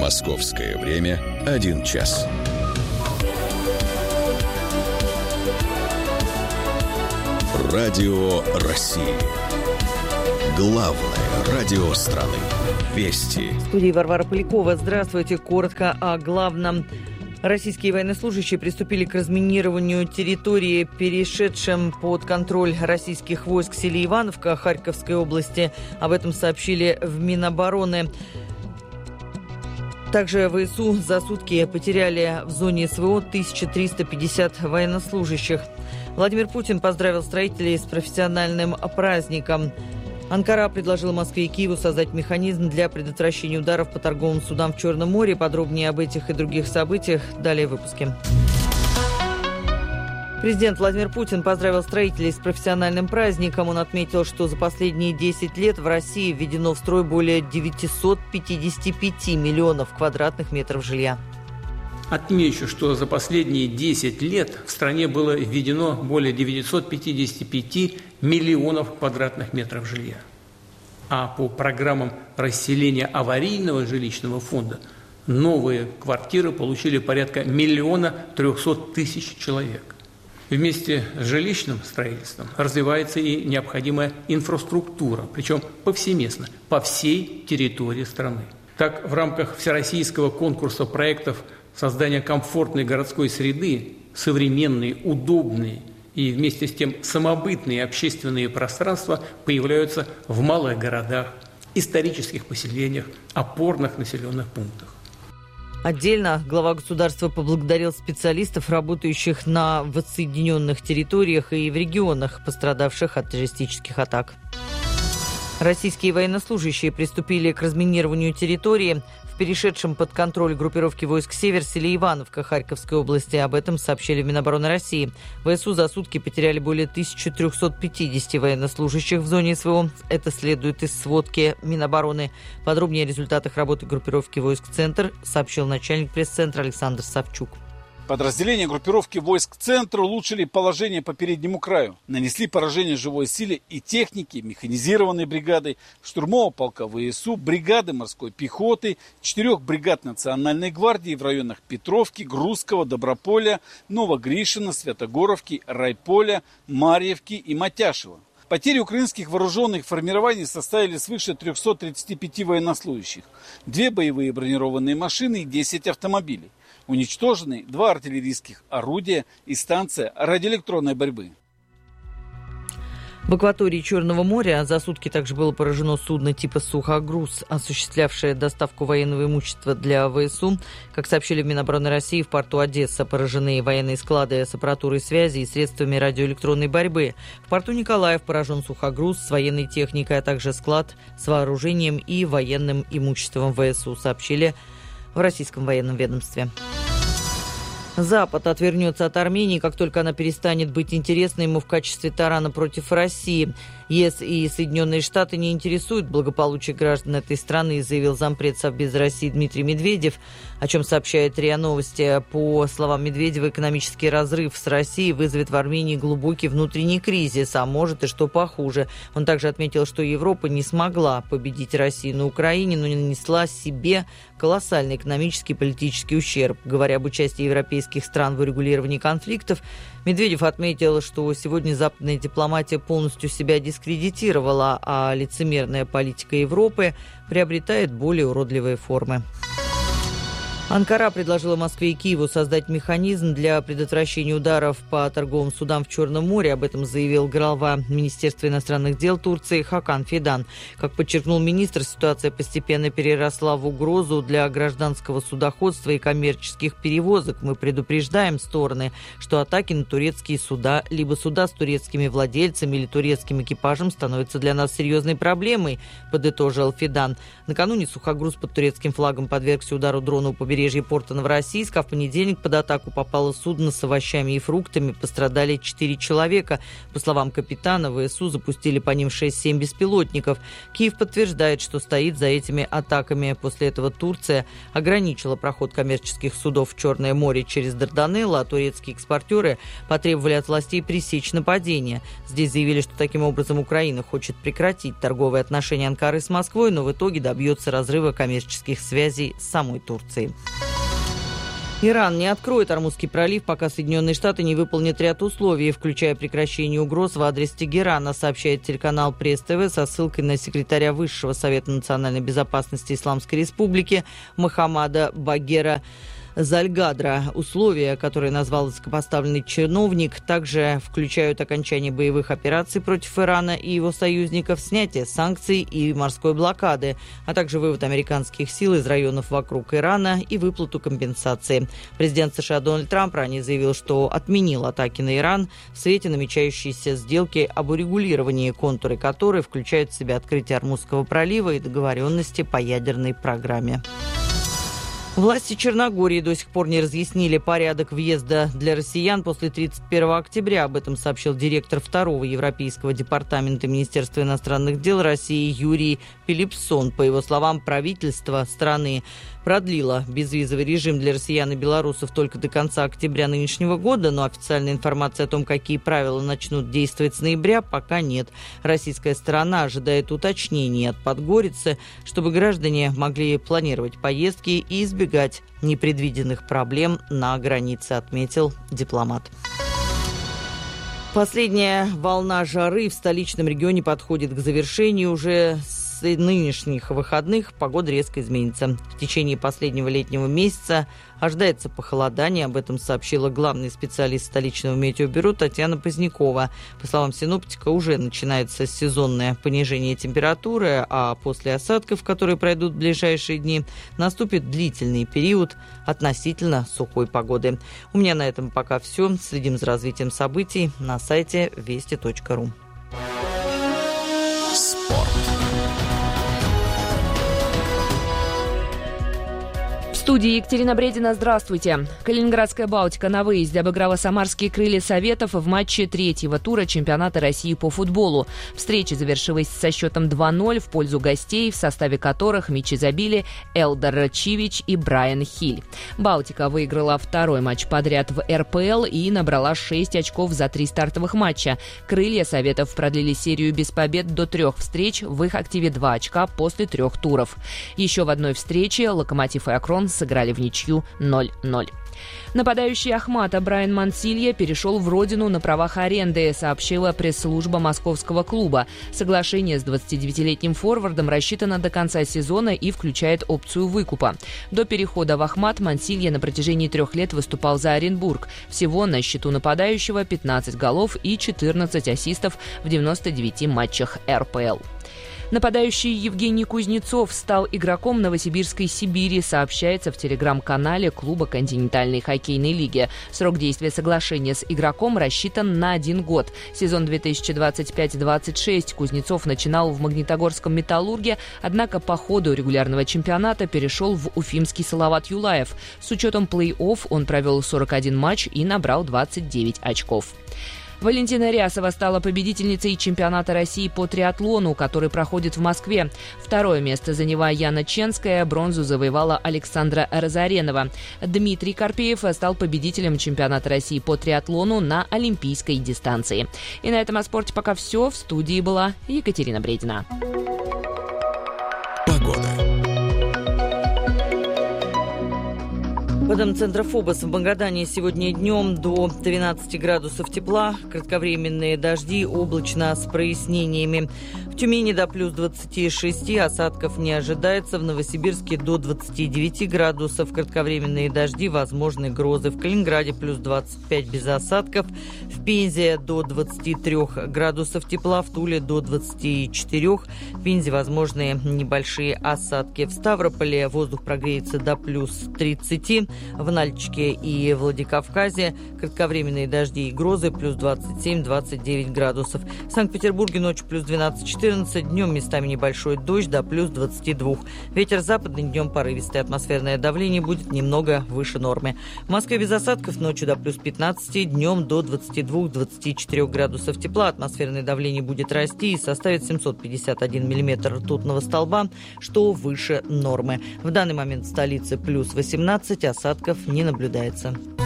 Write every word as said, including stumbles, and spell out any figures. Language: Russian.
Московское время один час. Радио России. Главное радио страны. Вести. В студии Варвара Полякова. Здравствуйте. Коротко о главном. Российские военнослужащие приступили к разминированию территории, перешедшим под контроль российских войск в селе Ивановка Харьковской области. Об этом сообщили в Минобороны. Также ВСУ за сутки потеряли в зоне СВО тысяча триста пятьдесят военнослужащих. Владимир Путин поздравил строителей с профессиональным праздником. Анкара предложила Москве и Киеву создать механизм для предотвращения ударов по торговым судам в Черном море. Подробнее об этих и других событиях далее в выпуске. Президент Владимир Путин поздравил строителей с профессиональным праздником. Он отметил, что за последние десять лет в России введено в строй более девятьсот пятьдесят пять миллионов квадратных метров жилья. Отмечу, что за последние десять лет в стране было введено более девятьсот пятьдесят пять миллионов квадратных метров жилья. А по программам расселения аварийного жилищного фонда новые квартиры получили порядка миллиона трехсот тысяч человек. Вместе с жилищным строительством развивается и необходимая инфраструктура, причем повсеместно, по всей территории страны. Так, в рамках всероссийского конкурса проектов создания комфортной городской среды, современные, удобные и вместе с тем самобытные общественные пространства появляются в малых городах, исторических поселениях, опорных населенных пунктах. Отдельно глава государства поблагодарил специалистов, работающих на воссоединенных территориях и в регионах, пострадавших от террористических атак. Российские военнослужащие приступили к разминированию территории в перешедшем под контроль группировки войск «Север» селе Ивановка Харьковской области. Об этом сообщили в Минобороны России. ВСУ за сутки потеряли более тысяча триста пятьдесят военнослужащих в зоне СВО. Это следует из сводки Минобороны. Подробнее о результатах работы группировки войск «Центр» сообщил начальник пресс-центра Александр Савчук. Подразделения группировки войск «Центр» улучшили положение по переднему краю, нанесли поражение живой силе и технике, механизированной бригады, штурмового полка ВСУ, бригады морской пехоты, четырех бригад Национальной гвардии в районах Петровки, Грузского, Доброполя, Новогришина, Святогоровки, Райполя, Марьевки и Матяшева. Потери украинских вооруженных формирований составили свыше трехсот тридцати пяти военнослужащих, две боевые бронированные машины и десять автомобилей. Уничтожены два артиллерийских орудия и станция радиоэлектронной борьбы. В акватории Черного моря за сутки также было поражено судно типа «Сухогруз», осуществлявшее доставку военного имущества для ВСУ. Как сообщили в Минобороны России, в порту Одесса поражены военные склады с аппаратурой связи и средствами радиоэлектронной борьбы. В порту Николаев поражен «Сухогруз» с военной техникой, а также склад с вооружением и военным имуществом ВСУ, сообщили в российском военном ведомстве. Запад отвернется от Армении, как только она перестанет быть интересной ему в качестве тарана против России. ЕС и Соединенные Штаты не интересуют благополучие граждан этой страны, заявил зампред Совбеза России Дмитрий Медведев, о чем сообщает РИА Новости. По словам Медведева, экономический разрыв с Россией вызовет в Армении глубокий внутренний кризис, а может и что похуже. Он также отметил, что Европа не смогла победить Россию на Украине, но нанесла себе колоссальный экономический и политический ущерб. Говоря об участии европейских стран в урегулировании конфликтов, Медведев отметил, что сегодня западная дипломатия полностью себя дискредитировала, а лицемерная политика Европы приобретает более уродливые формы. Анкара предложила Москве и Киеву создать механизм для предотвращения ударов по торговым судам в Черном море. Об этом заявил глава Министерства иностранных дел Турции Хакан Фидан. Как подчеркнул министр, ситуация постепенно переросла в угрозу для гражданского судоходства и коммерческих перевозок. Мы предупреждаем стороны, что атаки на турецкие суда, либо суда с турецкими владельцами или турецким экипажем становятся для нас серьезной проблемой, подытожил Фидан. Накануне сухогруз под турецким флагом подвергся удару дрона у побережья побережье порта Новороссийска, а в понедельник под атаку попало судно с овощами и фруктами. Пострадали четыре человека. По словам капитана, ВСУ запустили по ним шесть-семь беспилотников. Киев подтверждает, что стоит за этими атаками. После этого Турция ограничила проход коммерческих судов в Черное море через Дарданеллы, а турецкие экспортеры потребовали от властей пресечь нападение. Здесь заявили, что таким образом Украина хочет прекратить торговые отношения Анкары с Москвой, но в итоге добьется разрыва коммерческих связей с самой Турцией. Иран не откроет Ормузский пролив, пока Соединенные Штаты не выполнят ряд условий, включая прекращение угроз в адрес Тегерана, сообщает телеканал Пресс-ТВ со ссылкой на секретаря Высшего Совета национальной безопасности Исламской Республики Мохаммада Багера Зальгадра. Условия, которые назвал высокопоставленный чиновник, также включают окончание боевых операций против Ирана и его союзников, снятие санкций и морской блокады, а также вывод американских сил из районов вокруг Ирана и выплату компенсации. Президент США Дональд Трамп ранее заявил, что отменил атаки на Иран в свете намечающейся сделки об урегулировании, контуры которой включают в себя открытие Ормузского пролива и договоренности по ядерной программе. Власти Черногории до сих пор не разъяснили порядок въезда для россиян после тридцать первого октября. Об этом сообщил директор второго Европейского департамента Министерства иностранных дел России Юрий Пилипсон. По его словам, правительство страны продлило безвизовый режим для россиян и белорусов только до конца октября нынешнего года, но официальной информации о том, какие правила начнут действовать с ноября, пока нет. Российская сторона ожидает уточнений от Подгорицы, чтобы граждане могли планировать поездки и избегать непредвиденных проблем на границе, отметил дипломат. Последняя волна жары в столичном регионе подходит к завершению. Уже с нынешних выходных погода резко изменится. В течение последнего летнего месяца ожидается похолодание. Об этом сообщила главный специалист столичного метеобюро Татьяна Позднякова. По словам синоптика, уже начинается сезонное понижение температуры, а после осадков, которые пройдут в ближайшие дни, наступит длительный период относительно сухой погоды. У меня на этом пока все. Следим за развитием событий на сайте вести точка ру. Спорт. В студии Екатерина Бредина. Здравствуйте. Калининградская «Балтика» на выезде обыграла самарские «Крылья Советов» в матче третьего тура чемпионата России по футболу. Встреча завершилась со счетом два ноль в пользу гостей, в составе которых мячи забили Элдар Чивич и Брайан Хиль. «Балтика» выиграла второй матч подряд в эр пэ эл и набрала шесть очков за три стартовых матча. «Крылья Советов» продлили серию без побед до трех встреч, в их активе два очка после трех туров. Еще в одной встрече «Локомотив» и «Акрон» сыграли в ничью ноль ноль. Нападающий Ахмата Брайан Мансилья перешел в родину на правах аренды, сообщила пресс-служба московского клуба. Соглашение с двадцатидевятилетним форвардом рассчитано до конца сезона и включает опцию выкупа. До перехода в Ахмат Мансилья на протяжении трех лет выступал за Оренбург. Всего на счету нападающего пятнадцать голов и четырнадцать ассистов в девяноста девяти матчах эр пэ эл. Нападающий Евгений Кузнецов стал игроком новосибирской «Сибири», сообщается в телеграм-канале клуба континентальной хоккейной лиги. Срок действия соглашения с игроком рассчитан на один год. Сезон две тысячи двадцать пять двадцать шесть Кузнецов начинал в Магнитогорском «Металлурге», однако по ходу регулярного чемпионата перешел в уфимский «Салават Юлаев». С учетом плей-офф он провел сорок один матч и набрал двадцать девять очков. Валентина Рясова стала победительницей чемпионата России по триатлону, который проходит в Москве. Второе место заняла Яна Ченская, бронзу завоевала Александра Разоренова. Дмитрий Карпеев стал победителем чемпионата России по триатлону на олимпийской дистанции. И на этом о спорте пока все. В студии была Екатерина Бредина. Погода. Водоцентра Фобос в Магадане сегодня днем до двенадцати градусов тепла, кратковременные дожди, облачно с прояснениями. В Тюмени до плюс двадцати шести, осадков не ожидается. В Новосибирске до двадцати девяти градусов, кратковременные дожди, возможны грозы. В Калининграде плюс двадцать пять без осадков. В Пензе до двадцати трёх градусов тепла, в Туле до двадцати четырёх. В Пензе возможны небольшие осадки. В Ставрополе воздух прогреется до плюс тридцати. В Нальчике и Владикавказе кратковременные дожди и грозы плюс двадцать семь - двадцать девять градусов. В Санкт-Петербурге ночью плюс двенадцать - четырнадцать, днем местами небольшой дождь до плюс двадцати двух. Ветер западный, днем порывистый, атмосферное давление будет немного выше нормы. В Москве без осадков, ночью до плюс пятнадцати, днем до двадцати двух - двадцати четырёх градусов тепла. Атмосферное давление будет расти и составит семьсот пятьдесят один миллиметр ртутного столба, что выше нормы. В данный момент в столице плюс восемнадцать, осадков не наблюдается.